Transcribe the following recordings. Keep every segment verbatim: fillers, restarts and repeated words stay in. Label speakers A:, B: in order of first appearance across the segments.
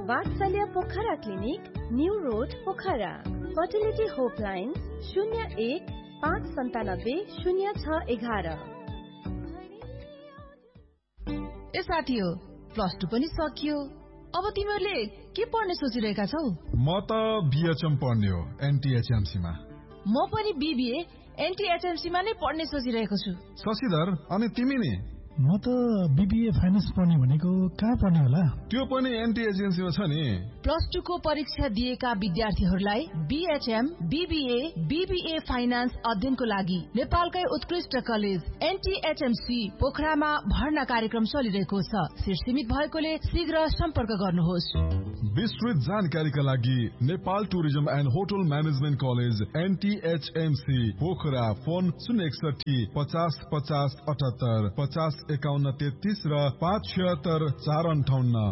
A: वात्सल्य Pokhara clinic, new road Pokhara. Fertility होपलाइन शून्य एक पाँच सन्तानब्बे शून्य छ एघार।
B: ए साथी हो, प्लस टू पनि सकियो, अब तिमीहरूले के पढ्ने सोचिरहेका छौ?
C: म त बीएचएम पढ्ने हो, एनटीएचएमसी मा।
B: म पनि बीबीए एनटीएचएमसी मा नै पढ्ने सोचिरहेको छु।
C: शशिधर, अनि तिमी नि?
D: म त बीबीए फाइनान्स पढ्ने भनेको कहाँ पढ्ने होला?
C: त्यो पनि एनटीएचएमसी मा छ नि।
B: प्लस टू को परीक्षा दिएका विद्यार्थीहरूलाई बीएचएम, बीबीए, बीबीए फाइनान्स अध्ययनको लागि नेपालकै उत्कृष्ट कलेज एनटीएचएमसी पोखरामा भर्ना कार्यक्रम चलिरहेको छ। सिट सीमित भएकोले शीघ्र सम्पर्क गर्नुहोस्।
C: विस्तृत जानकारीका लागि Nepal tourism and hotel management college एनटीएचएमसी Pokhara, phone शून्य एकसठी पचास पचास अठहत्तर पचास एकाउन्न तेत्तीस र पाँच छिहत्तर चार अन्ठाउन्न।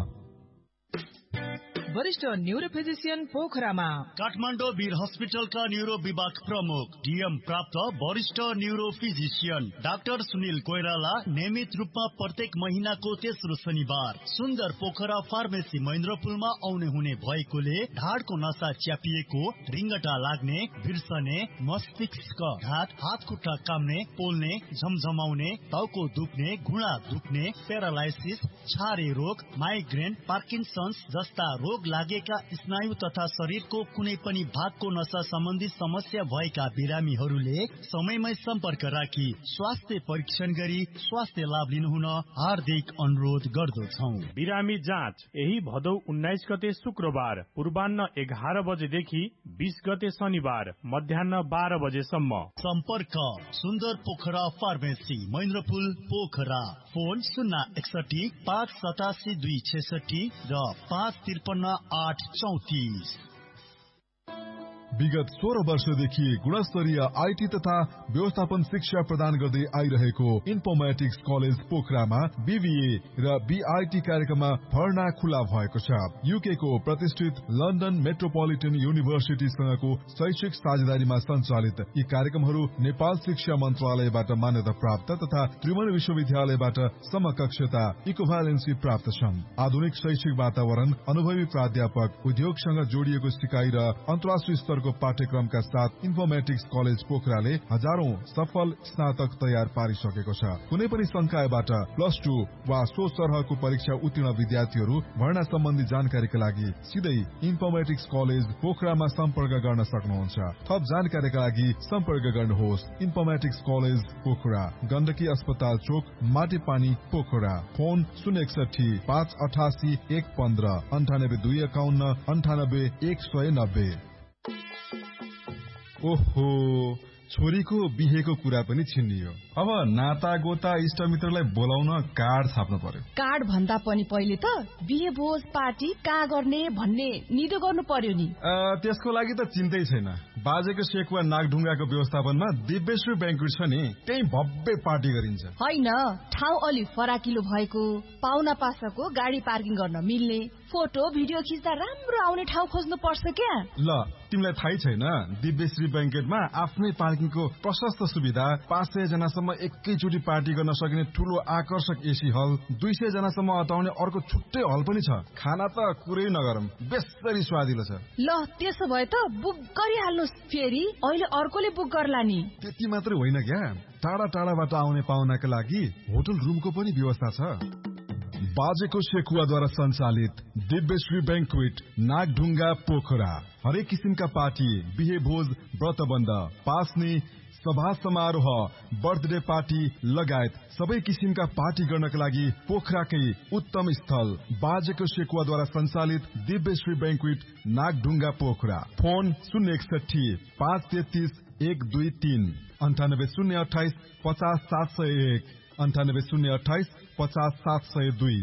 B: वरिष्ठ न्यूरो फिजिशियन पोखरामा
E: काठमाडौँ वीर हस्पिटलका न्यूरो विभाग प्रमुख डीएम प्राप्त वरिष्ठ neuro physician doctor Sunil Koirala नियमित रूपमा प्रत्येक महिनाको तेस्रो शनिबार सुन्दर पोखरा फार्मेसी महेन्द्रपुलमा आउने हुने भएकोले ढाडको नसा च्यापिएको, रिङ्गटा लाग्ने, बिर्सने, मस्तिष्क घात, हात खुट्टा काम्ने, पोल्ने, झमझमाउने, टाउको दुख्ने, घुँडा दुख्ने, प्यारालाइसिस, छारे रोग, माइग्रेन, पार्किन्सन्स जस्ता रोग लागेका स्नायु तथा शरीरको कुनै पनि भागको नसा सम्बन्धी समस्या भएका बिरामीहरूले समयमै सम्पर्क राखी स्वास्थ्य परीक्षण गरी स्वास्थ्य लाभ लिनुहुन हार्दिक अनुरोध गर्दछौं।
F: बिरामी जाँच यही भदौ उन्नाइस गते शुक्रबार पूर्वान्न एघार बजेदेखि बीस गते शनिबार मध्याह बाह्र बजेसम्म।
E: सम्पर्क सुन्दर पोखरा फार्मेसी महेन्द्रपुल पोखरा, फोन शून्य एकसठी पाँच सतासी दुई छेसठी र पाँच त्रिपन्न आठ चौतीस।
C: विगत सोह्र वर्षदेखि गुणस्तरीय आईटी तथा व्यवस्थापन शिक्षा प्रदान गर्दै आइरहेको इन्फोर्मेटिक्स कलेज पोखरामा बीबीए र बीआईटी कार्यक्रममा भर्ना खुला भएको छ। यूके को प्रतिष्ठित लन्डन मेट्रोपोलिटन युनिभर्सिटीसँगको शैक्षिक साझेदारीमा सञ्चालित यी कार्यक्रमहरू नेपाल शिक्षा मन्त्रालयबाट मान्यता प्राप्त तथा त्रिभुवन विश्वविद्यालयबाट समकक्षता इक्विभ्यालेन्सी प्राप्त छन्। आधुनिक शैक्षिक वातावरण, अनुभवी प्राध्यापक, उद्योगसँग जोडिएको सिकाइ र अन्तर्राष्ट्रिय स्तरको पाठ्यक्रमका साथ इन्फोर्मेटिक्स कलेज पोखराले हजारौं सफल स्नातक तयार पारिसकेको छ। कुनै पनि संकायबाट प्लस टू वा सो सरहको परीक्षा उत्तीर्ण विद्यार्थीहरू भर्ना सम्बन्धी जानकारीका लागि सिधै इन्फोर्मेटिक्स कलेज पोखरामा सम्पर्क गर्न सक्नुहुन्छ। थप जानकारीका लागि सम्पर्क गर्नुहोस् इन्फोर्मेटिक्स कलेज पोखरा, गण्डकी अस्पताल चोक, माटेपानी पोखरा। फोन शून्य एकसठी पाँच अठासी एक पन्ध्र अन्ठानब्बे दुई एकाउन्न अन्ठानब्बे एक सय नब्बे। ओहो, छोरीको बिहेको कुरा पनि छिन्नियो। अब नाता गोता इष्टमित्रलाई बोलाउन कार्ड छाप्नु पर्यो।
B: कार्ड भन्दा पनि पहिले त बिहे भोज पार्टी कहाँ गर्ने भन्ने निदो गर्नु पर्यो नि।
C: त्यसको लागि त चिन्तै छैन। बाजेको सेकुवा नागढुङ्गाको व्यवस्थापनमा दिव्यश्री ब्याङ्कुट छ नि, त्यही भव्य पार्टी गरिन्छ।
B: होइन, ठाउँ अलि फराकिलो भएको, पाहुना पासाको गाडी पार्किङ गर्न मिल्ने, फोटो भिडियो खिच्दा राम्रो आउने ठाउँ खोज्नु पर्छ क्या।
C: ल, तिमीलाई थाहै छैन, दिव्यश्री ब्याङ्केटमा आफ्नै पार्किङको प्रशस्त सुविधा, पाँच सय जनासम्म एकैचोटि पार्टी गर्न सकिने ठूलो आकर्षक एसी हल, दुई सय जनासम्म अटाउने अर्को छुट्टै हल पनि छ। खाना त कुरै नगरौँ, बेसरी स्वादिलो छ।
B: ल, त्यसो भए त बुक गरिहाल्नु, फेरि अहिले अर्कोले बुक गर्ला नि।
C: त्यति मात्रै होइन क्या, टाढा टाढाबाट आउने पाहुनाका लागि होटल रुमको पनि व्यवस्था छ। बाजेको सेकुवाद्वारा सञ्चालित दिव्यश्री ब्याङ्क्वेट नागढुङ्गा पोखरा हरेक किसिमका पार्टी, बिहे भोज, व्रतबन्ध, पास्ने, सभा समारोह, बर्थडे पार्टी लगायत सबै किसिमका पार्टी गर्नका लागि पोखराकै उत्तम स्थल बाजेको सेकुवाद्वारा सञ्चालित दिव्यश्री ब्याङ्क्वेट नागढुङ्गा पोखरा। फोन शून्य एकसठी पाँच तेत्तीस एक दुई तीन अन्ठानब्बे शून्य अठाइस पचास सात सय एक अन्ठानब्बे शून्य अठाइस पचास सात सय दुई।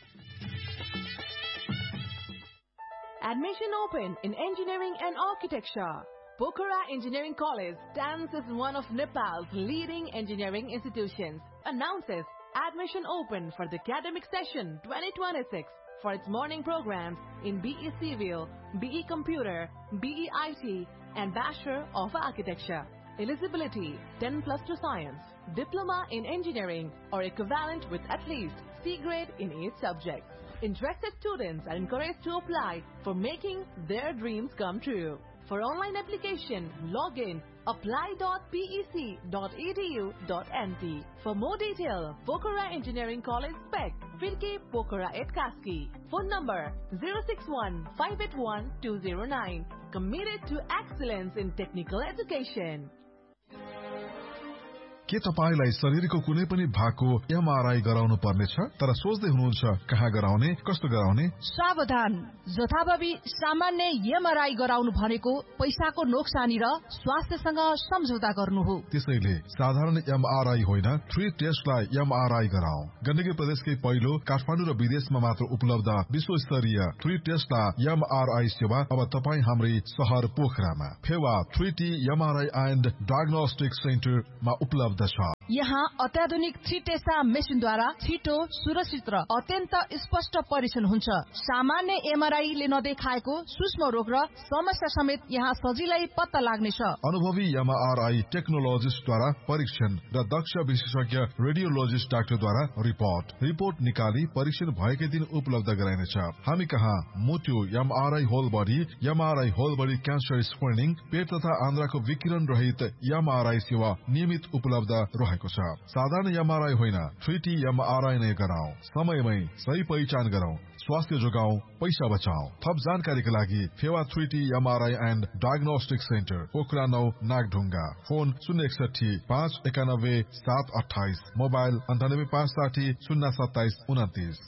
G: Admission open in engineering and architecture. Pokhara Engineering College stands as one of Nepal's leading engineering institutions. Announces admission open for the academic session twenty twenty-six for its morning programs in B E Civil, B E Computer, B E I T, and Bachelor of Architecture. Eligibility ten plus two science, diploma in engineering or equivalent with at least C grade in each subject. Interested students are encouraged to apply for making their dreams come true. For online application, log in apply dot pec dot e d u dot n t. For more detail, Pokhara Engineering College Spec, Firke Pokhara at Kaski. Phone number zero six one five eight one two zero nine. Committed to excellence in technical education.
C: के तपाईलाई शरीरको कुनै पनि भागको MRI गराउनु पर्नेछ तर सोच्दै हुनुहुन्छ कहाँ गराउने कस्तो गराउने?
B: सावधान, जथाभावी सामान्य एमआरआई गराउनु भनेको पैसाको नोक्सानी र स्वास्थ्यसँग सम्झौता गर्नु हो।
C: त्यसैले साधारण एमआरआई होइन, थ्री टेस्टलाई एमआरआई गराऊ। गण्डकी प्रदेशकै पहिलो काठमाडौँ र विदेशमा मात्र उपलब्ध विश्वस्तरीय थ्री टेस्टलाई एमआरआई सेवा अब तपाईँ हाम्रै शहर पोखरामा Phewa three T MRI and diagnostic सेन्टरमा उपलब्ध।
B: यहाँ अत्याधुनिक थ्री टेस्टा मेसिनद्वारा छिटो, सुरक्षित र अत्यन्त स्पष्ट परीक्षण हुन्छ। सामान्य एमआरआईले नदेखाएको सूक्ष्म रोग र समस्या समेत यहाँ सजिलै पत्ता लाग्नेछ।
C: अनुभवी एमआरआई टेक्नोलोजिस्टद्वारा परीक्षण र दक्ष विशेषज्ञ रेडियोलोजिस्ट डाक्टरद्वारा रिपोर्ट रिपोर्ट निकाली परीक्षण भएकै दिन उपलब्ध गराइनेछ। हामी कहाँ मोटो MRI whole body, MRI whole body cancer screening, पेट तथा आन्द्राको विकिरण रहित एमआरआई सेवा नियमित उपलब्ध रहेको छ। साधारण एमआरआई होइन, थ्री टी एमआरआई नै गराऊ। समयमै सही पहिचान गरौं, स्वास्थ्य जोगाऊ, पैसा बचाऊ। थप जानकारीका लागि Phewa three T MRI and diagnostic centre, Pokhara नौ, नागढुङ्गा। फोन शून्य एकसठी पाँच एकानब्बे सात अठाइस, मोबाइल अन्ठानब्बे पाँच साठी शून्य सत्ताइस उन्तिस।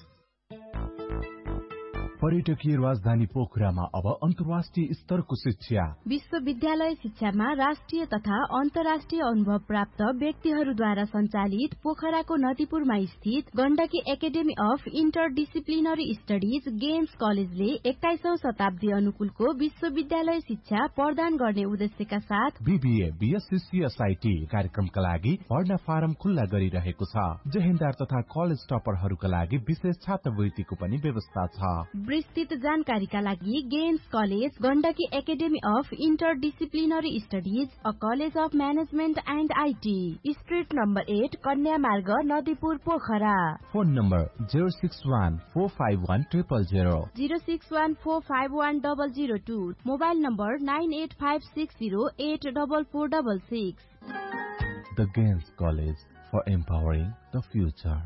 H: पर्यटकीय राजधानी पोखरामा अब अन्तर्राष्ट्रिय स्तरको शिक्षा।
A: विश्वविद्यालय शिक्षामा राष्ट्रिय तथा अन्तर्राष्ट्रिय अनुभव प्राप्त व्यक्तिहरूद्वारा सञ्चालित पोखराको नदीपुरमा स्थित Gandaki academy of interdisciplinary studies games कलेजले एक्काइसौं शताब्दी अनुकूलको विश्वविद्यालय शिक्षा प्रदान गर्ने उद्देश्यका साथ
H: बीबीए, बीएससी, सीएसआईटी कार्यक्रमका लागि भर्ना फारम खुल्ला गरिरहेको छ। जहेन्दार तथा कलेज टपरहरूका लागि विशेष छात्रवृत्तिको पनि व्यवस्था छ।
A: विस्तृत जानकारीका लागि games college, Gandaki academy of interdisciplinary studies, a college of management and IT, street number at, कन्या मार्ग, Nadipur, Pokhara.
H: Phone number zero six one four five one triple zero
A: zero six one four five one double zero two, mobile number nine at five six zero at double four double six.
H: The games college for empowering the future.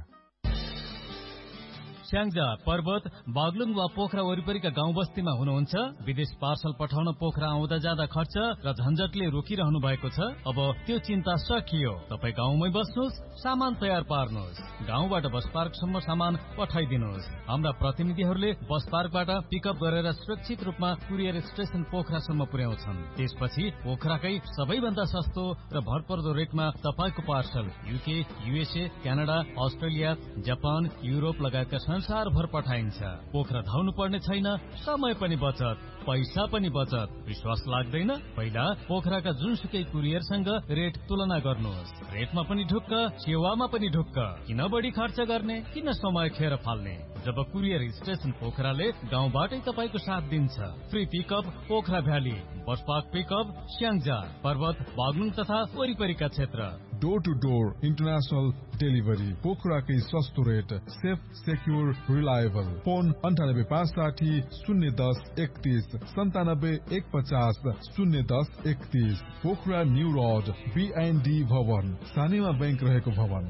I: Syangja, पर्वत, बागलुङ वा पोखरा वरिपरिका गाउँ बस्तीमा हुनुहुन्छ? विदेश parcel पठाउन पोखरा आउँदा जाँदा खर्च र झन्झटले रोकिरहनु भएको छ? अब त्यो चिन्ता सकियो। तपाईँ गाउँमै बस्नुहोस्, सामान तयार पार्नुहोस्, गाउँबाट बस पार्कसम्म सामान पठाइदिनुहोस्। हाम्रा प्रतिनिधिहरूले बस पार्कबाट पिकअप गरेर सुरक्षित रूपमा कुरियर स्टेशन पोखरासम्म पुर्याउँछन्। त्यसपछि पोखराकै सबैभन्दा सस्तो र भरपर्दो रेटमा तपाईँको parcel UK, USA, Canada, Australia, Japan, Europe लगायतका संसारभर पठाइन्छ। पोखरा धाउनु पर्ने छैन, समय पनि बचत, पैसा पनि बचत। विश्वास लाग्दैन? पहिला पोखराका जुनसुकै कुरियरसँग रेट तुलना गर्नुहोस्। रेटमा पनि ढुक्क, सेवामा पनि ढुक्क। किन बढी खर्च गर्ने, किन समय खेर फाल्ने? जब कुरियर स्टेशन पोखराले गाउँबाटै तपाईँको साथ दिन्छ। Free pickup Pokhara valley, bus park pickup Syangja, पर्वत, बागलुङ तथा वरिपरिका क्षेत्र।
C: Door two door international delivery, पोखराकै सस्तो rate, safe, secure, reliable. Phone अन्ठानब्बे पाँच साठी शून्य दस एकतिस, सन्तानब्बे एक पचास शून्य दस एकतिस। पोखरा न्यू रोड, बीएनडी भवन, सानीमा बैंक रहेको भवन।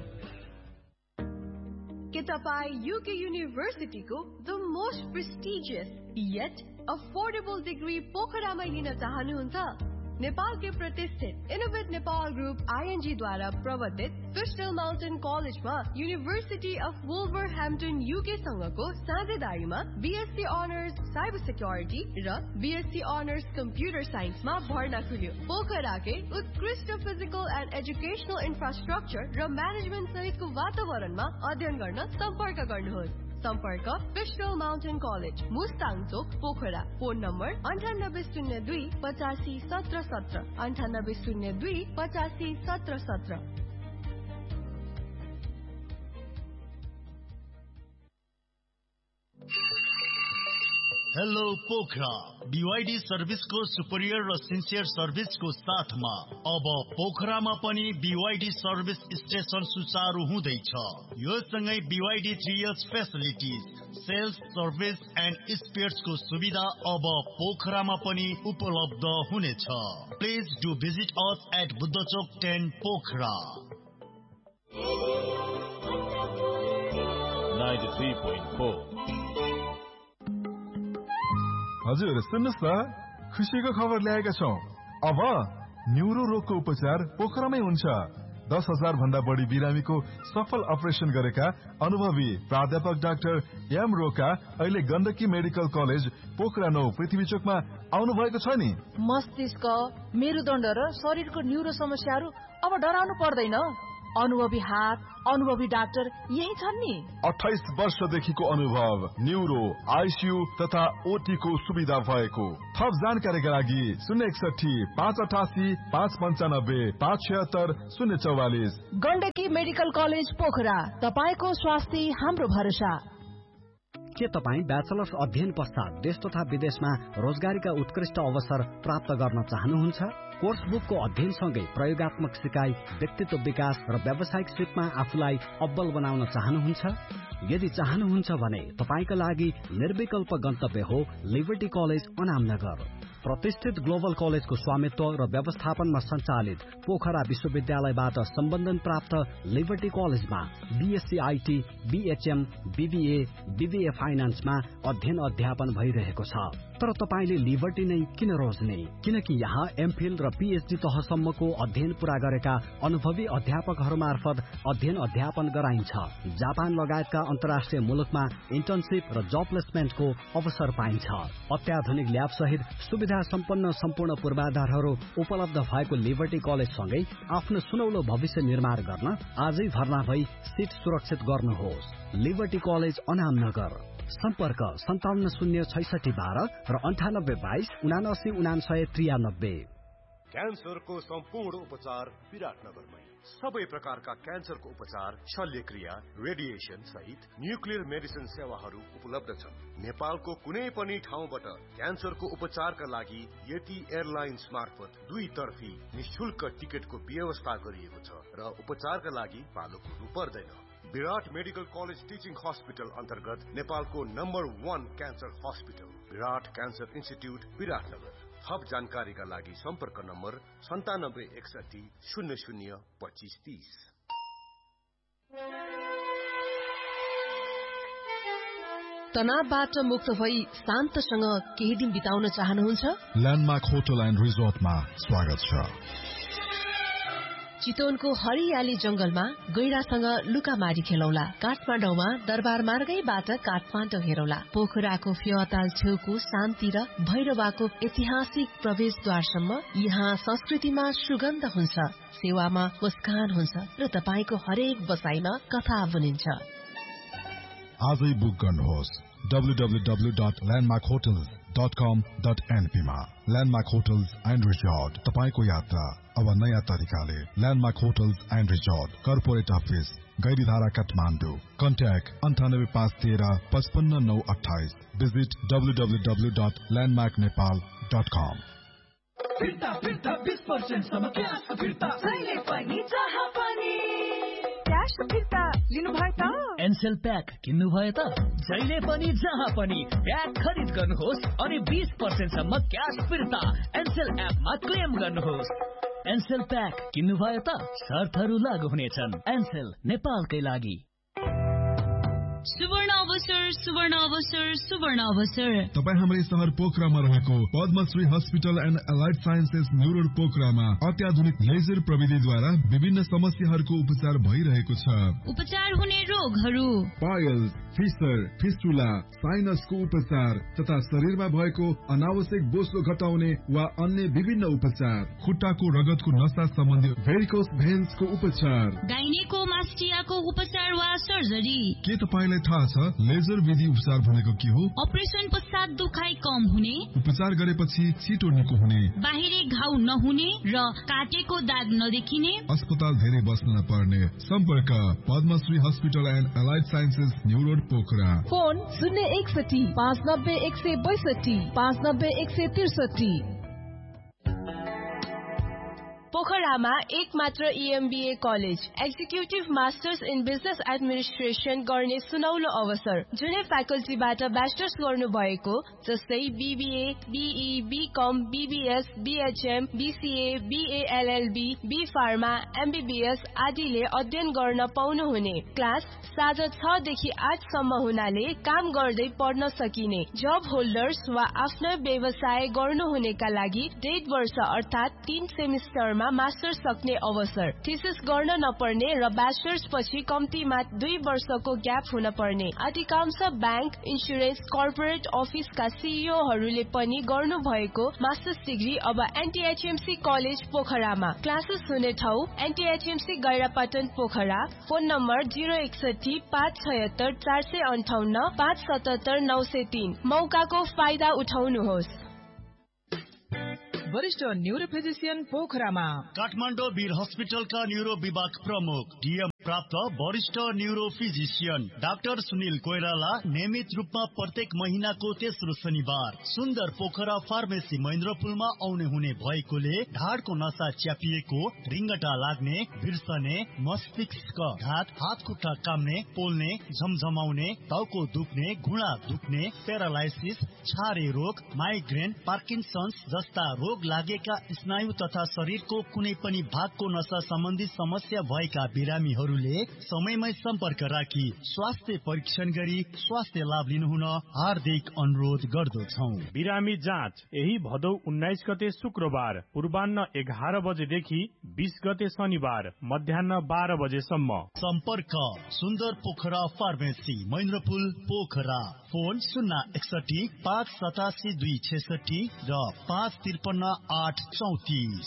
J: के तपाईँ UK युनिभर्सिटीको the most prestigious yet affordable degree पोखरामा लिन चाहनुहुन्छ? नेपालकै प्रतिष्ठित इनोभेट नेपाल ग्रुप आईएनजी द्वारा प्रवर्तित फिस्टल माउन्टेन कलेजमा university of वुल्भरह्याम्पटन UK सँगको साझेदारीमा BSc honours cyber security र बीएससी अनर्स कम्प्युटर साइन्समा भर्ना खुल्यो। पोखराकै उत्कृष्ट फिजिकल एन्ड एजुकेशनल इन्फ्रास्ट्रक्चर र म्यानेजमेन्ट सहितको वातावरणमा अध्ययन गर्न सम्पर्क गर्नुहोस्। सम्पर्क फिस्टल माउन्टेन कलेज, मुस्ताङ चोक, पोखरा। फोन नम्बर अन्ठानब्बे शून्य दुई पचासी सत्र सत्र अन्ठानब्बे शून्य दुई पचासी सत्र सत्र।
E: हेलो पोखरा बीवाईडी सर्भिसको सुपरियर र सिन्सियर सर्भिसको साथमा अब पोखरामा पनि बीवाईडी सर्भिस स्टेशन सुचारू हुँदैछ। यो सँगै BYD three years facilities, sales, service and स्पेयर्सको सुविधा अब पोखरामा पनि उपलब्ध हुनेछ। Please do visit us at Buddha Chowk ten Pokhara.
K: ninety-three point four
C: हजुर सुन्नुहोस् न, खुसीको खबर ल्याएका छौं। अब न्युरो रोगको उपचार पोखरामै हुन्छ। दस हजार भन्दा बढी बिरामीको सफल अपरेसन गरेका अनुभवी प्राध्यापक डाक्टर एम रोका अहिले गण्डकी मेडिकल कलेज पोखरा नौ पृथ्वी चोकमा आउनु भएको छ नि।
B: मस्तिष्क, मेरुदण्ड र शरीरको न्युरो समस्याहरू अब डराउनु पर्दैन। अनुभवी हात, अनुभवी डाक्टर यही छन् नि।
C: अठाइस वर्षदेखिको अनुभव, न्युरो, आइसियू तथा ओटी को सुविधा भएको। थप जानकारीका लागि शून्य एकसठी पाँच अठासी पाँच पन्चानब्बे पाँच छिहत्तर शून्य चौवालिस।
B: गण्डकी मेडिकल कलेज पोखरा, तपाईँको स्वास्थ्य हाम्रो भरोसा।
L: के तपाईँ ब्याचलर्स अध्ययन पश्चात देश तथा विदेशमा रोजगारीका उत्कृष्ट अवसर प्राप्त गर्न चाहनुहुन्छ? कोर्स बुकको अध्ययनसँगै प्रयोगात्मक सिकाइ, व्यक्तित्व विकास र व्यावसायिक सिपमा आफूलाई अब्बल बनाउन चाहनुहुन्छ? यदि चाहनुहुन्छ भने तपाईँका लागि निर्विकल्प गन्तव्य हो लिबर्टी कलेज अनामनगर। प्रतिष्ठित ग्लोबल कलेजको स्वामित्व र व्यवस्थापनमा सञ्चालित पोखरा विश्वविद्यालयबाट सम्बन्धन प्राप्त लिबर्टी कलेजमा BSc IT, BHM, BBA, BBA फाइनान्समा अध्ययन अध्यापन भइरहेको छ। तर तपाईँले लिबर्टी नै किन रोज्ने? किनकि यहाँ एमफिल र पीएचडी तहसम्मको अध्ययन पूरा गरेका अनुभवी अध्यापकहरू मार्फत अध्ययन अध्यापन गराइन्छ। जापान लगायतका अन्तर्राष्ट्रिय मुलुकमा इन्टर्नशिप र जब प्लेसमेन्टको अवसर पाइन्छ। अत्याधुनिक ल्याब सहित सुविधा सम्पन्न सम्पूर्ण पूर्वाधारहरू उपलब्ध भएको लिबर्टी कलेजसँगै आफ्नो सुनौलो भविष्य निर्माण गर्न आजै भर्ना भई सिट सुरक्षित गर्नुहोस्। Liberty college Anamnagar. सम्पर्क सन्ताउन्न शून्य छैसठी बाह्र र अन्ठानब्बे बाइस उनासी उनासय त्रियानब्बे।
M: क्यान्सरको सम्पूर्ण उपचार विराटनगरमै। सबै प्रकारका क्यान्सरको उपचार, शल्यक्रिया, रेडिएसन सहित न्युक्लियर मेडिसिन सेवाहरू उपलब्ध छन्। नेपालको कुनै पनि ठाउँबाट क्यान्सरको उपचारका लागि यति एयरलाइन्स मार्फत दुई तर्फी निशुल्क टिकटको व्यवस्था गरिएको छ र उपचारका लागि पालो कुर्नु पर्दैन। विराट मेडिकल कलेज टिचिङ हस्पिटल अन्तर्गत नेपालको नम्बर वान क्यान्सर हस्पिटल विराट क्यान्सर इन्स्टिट्युट विराटनगर। थप जानकारीका लागि सम्पर्क नम्बर सन्तानब्बे एकसठी शून्य शून्य पच्चिस तीस।
B: तनावबाट मुक्त भई शान्तसँग केही दिन बिताउन चाहनुहुन्छ?
C: ल्यान्डमार्क होटल एन्ड रिजोर्टमा स्वागत छ।
B: चितवनको हरियाली जंगलमा गैरासँग लुकामारी खेलौला। काठमाडौँमा दरबार मार्गैबाट काठमाडौँ हेरौला। पोखराको फेवाताल छेउको शान्ति र भैरवाको ऐतिहासिक प्रवेशद्वारसम्म यहाँ संस्कृतिमा सुगन्ध हुन्छ, सेवामा मुस्कान हुन्छ र तपाईको हरेक बसाइमा कथा बुनिन्छ।
C: आजै बुक गर्नुहोस् W W W dot landmark hotels dot कम डट एनपी मा। ल्यान्डमार्क होटल्स एन्ड रिजोर्ट, तपाईको यात्रा अब नयाँ तरिकाले। Landmark hotels and resort, corporate office, Gairidhara, Kathmandu. Contact अन्ठानब्बे पाँच तेह्र पचपन्न नौ अठाइस। Visit W W W dot landmark Nepal dot कम।
N: फिर्ता फिर्ता बीस पर्सेन्ट सम्म क्यास फिर्ता, जहिले पनि जहाँ पनि क्यास फिर्ता लिनुभयो त?
O: एनसेल प्याक किन्नु भयो त? जहिले पनि जहाँ पनि प्याक खरिद गर्नुहोस् अनि बीस पर्सेन्ट सम्म क्यास फिर्ता एनसेल एपमा क्लेम गर्नुहोस्। एनसेल प्याक किन्नु भयो त? शर्तहरू लागू हुनेछन्। एनसेल नेपालकै लागि।
P: सुवर्ण अवसर, सुवर्ण अवसर, सुवर्ण अवसर।
C: तपाईँ हाम्रै शहर पोखरामा रहेको Padmashri hospital and allied sciences neuro पोखरामा अत्याधुनिक लेजर प्रविधिद्वारा विभिन्न समस्याहरूको उपचार भइरहेको छ।
P: उपचार हुने रोगहरू
C: पाइल्स, फिसर, फिस्टुला, साइनसको उपचार तथा शरीरमा भएको अनावश्यक बोसो घटाउने वा अन्य विभिन्न उपचार। खुट्टाको रगतको नसा सम्बन्धी भेरिकोस भेन्सको उपचार।
P: गाइनेकोमास्टियाको उपचार वा सर्जरी।
C: के तपाईलाई थाहा छ लेजर विधि उपचार भनेको के हो?
P: अपरेसन पश्चात दुखाइ कम हुने,
C: उपचार गरेपछि छिटो निको हुने,
P: बाहिरी घाउ नहुने र काटेको दाग नदेखिने,
C: अस्पताल धेरै बस्न नपर्ने। सम्पर्क Padmashri hospital and allied sciences new road Pokhara.
G: Phone शून्य एकसठी पाँच नब्बे एक सय बैसठी पाँच नब्बे एक सय त्रिसठी।
K: पोखरामा एक मात्र ईएमबीए college, executive masters in business administration गर्ने सुनौलो अवसर। जुनै फ्याकल्टीबाट ब्याचलर्स गर्नु भएको जस्तै BBA, be, become, BBS, BHM, BCA, BLLB, be pharma, MBBS आदिले अध्ययन गर्न पाउनुहुने। क्लास साँझ छ देखि आठ सम्म हुनाले काम गर्दै पढ्न सकिने। जब होल्डर्स वा आफ्नो व्यवसाय गर्नुहुनेका लागि डेढ वर्ष अर्थात् तीन सेमिस्टरमा मास्टर्स सक्ने अवसर। थिसिस गर्न नपर्ने र ब्याचलर्स पछि कम्तीमा दुई वर्षको ग्याप हुन पर्ने। अधिकांश ब्याङ्क, इन्सुरेन्स, कर्पोरेट अफिसका सीईओहरूले पनि गर्नु भएको मास्टर्स डिग्री अब एनटीएचएमसी कलेज पोखरामा। क्लासेस हुने ठाउँ एनटीएचएमसी गैरापाटन पोखरा। फोन नम्बर जिरो एकसठी पाँच छयत्तर चार सय अन्ठाउन्न पाँच सतहत्तर नौ सय तीन। मौकाको फाइदा उठाउनुहोस्।
B: वरिष्ठ न्यूरो फिजिशियन पोखरामा।
E: काठमाडौँ वीर हस्पिटलका न्यूरो विभाग प्रमुख डीएम प्राप्त वरिष्ठ neuro physician doctor Sunil Koirala नियमित रूपमा प्रत्येक महिनाको तेस्रो शनिबार सुन्दर पोखरा फार्मेसी महेन्द्रपुलमा आउने हुने भएकोले ढाडको नसा च्यापिएको, रिङ्गटा लाग्ने, बिर्सने, मस्तिष्क घात, हात खुट्टा काम्ने, पोल्ने, झमझमाउने, टाउको दुख्ने, घुँडा दुख्ने, प्यारालाइसिस, छारे रोग, माइग्रेन, पार्किन्सन्स जस्ता रोग लागेका स्नायु तथा शरीरको कुनै पनि भागको नसा सम्बन्धी समस्या भएका बिरामीहरूले समयमै सम्पर्क राखी स्वास्थ्य परीक्षण गरी स्वास्थ्य लाभ लिनुहुन हार्दिक अनुरोध गर्दछौ।
F: बिरामी जाँच यही भदौ उन्नाइस गते शुक्रबार पूर्वान्न एघार बजेदेखि बीस गते शनिबार मध्याह बाह्र बजेसम्म।
E: सम्पर्क सुन्दर पोखरा फार्मेसी महेन्द्रपुल पोखरा। फोन शून्य एकसठी पाँच सतासी दुई छेसठी र पाँच त्रिपन्न आठ चौतिस।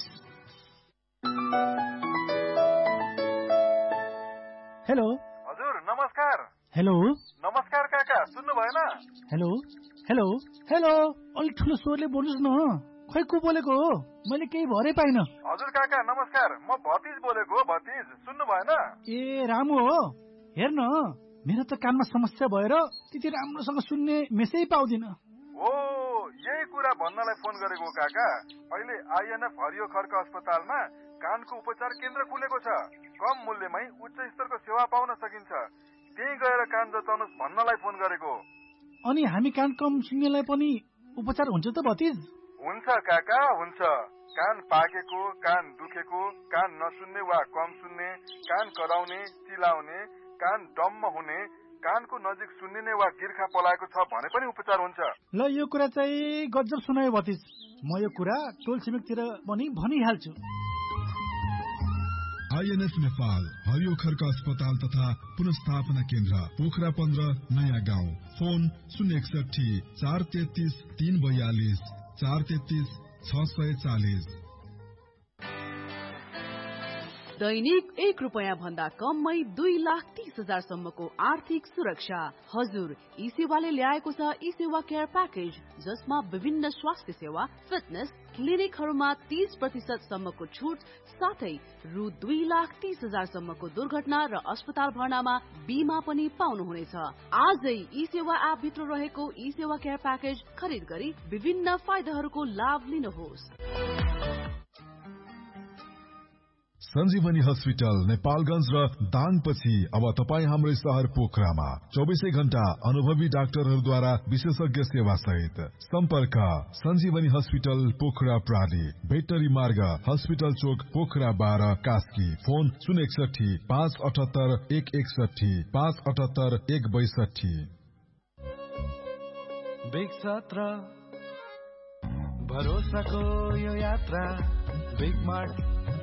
D: हेलो
Q: हजुर नमस्कार।
D: हेलो
Q: नमस्कार काका, सुन्नु भएन?
D: हेलो हेलो हेलो अलिक ठुलो स्वरले बोल्नुहोस् न। खै को बोलेको हो? मैले केही भरै पाइन।
Q: हजुर काका नमस्कार, म भतिज बोलेको हो। भतिज सुन्नु भएन?
D: ए रामु हो। हेर्न मेरो त कानमा समस्या भएर त्यति राम्रोसँग सुन्ने मेसै पाउँदिन।
Q: ओ यही कुरा भन्नलाई फोन गरेको काका। अहिले आइएनएफ हरियो खर्क अस्पतालमा कानको उपचार केन्द्र खुलेको छ। कम मूल्यमै उच्च स्तरको सेवा पाउन सकिन्छ। त्यही गएर कान जताउनुहोस् भन्नलाई फोन गरेको।
D: अनि हामी कान कम सुन्नेलाई पनि उपचार हुन्छ त भतिज?
Q: हुन्छ काका हुन्छ। कान पाकेको, कान दुखेको, कान नसुन्ने वा कम सुन्ने, कान कराउने, चिलाउने, कान डम्म हुने, कानको नजिक सुन्निने वा गिर्खा पलाएको छ भने पनि उपचार हुन्छ।
D: ल यो कुरा चाहिँ गजब सुनायो भतिज। म यो कुरा टोल छिमेकतिर पनि भनिहाल्छु।
C: आइएनएफ नेपाल हरियो खर्क अस्पताल तथा पुनस्थापना केन्द्र पोखरा पन्ध्र नयाँ गाउँ। फोन शून्य एकसठी चार तेत्तिस तीन बयालिस चार तेत्तिस छ सय चालिस।
R: दैनिक एक रुपियाँ भन्दा कममै दुई लाख तीस हजार सम्मको आर्थिक सुरक्षा। हजुर ई सेवाले ल्याएको छ ई सेवा केयर प्याकेज, जसमा विभिन्न स्वास्थ्य सेवा, फिटनेस क्लिनिकहरूमा तीस प्रतिशत सम्मको छुट साथै रु दुई लाख तीस हजार सम्मको दुर्घटना र अस्पताल भर्नामा बीमा पनि पाउनुहुनेछ। आजै ई सेवा एप भित्र रहेको ई सेवा केयर प्याकेज खरिद गरी विभिन्न फाइदाहरूको लाभ लिनुहोस्।
C: सञ्जीवनी हस्पिटल नेपालगञ्ज र दाङपछि अब तपाईँ हाम्रै सहर पोखरामा चौबिसै घण्टा अनुभवी डाक्टरहरूद्वारा विशेषज्ञ सेवा सहित। सम्पर्क सञ्जीवनी हस्पिटल पोखरा प्राली भेटनरी मार्ग हस्पिटल चोक पोखरा बाह्र कास्की। फोन शून्य एकसठी पाँच अठहत्तर एक एकसठी पाँच अठहत्तर एक बैसठी।
S: बिग सत्र भरोसाको यो यात्रा बिग मार्ट